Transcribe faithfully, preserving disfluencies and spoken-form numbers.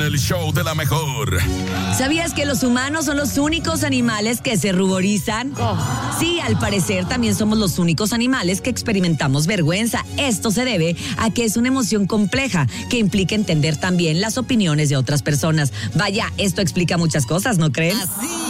El show de la mejor. ¿Sabías que los humanos son los únicos animales que se ruborizan? Oh. Sí, al parecer también somos los únicos animales que experimentamos vergüenza. Esto se debe a que es una emoción compleja que implica entender también las opiniones de otras personas. Vaya, esto explica muchas cosas, ¿no creen? Así